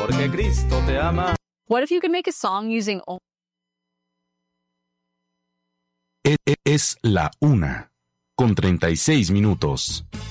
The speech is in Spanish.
porque Cristo te ama. What if you could make a song using only... Es la 1:36.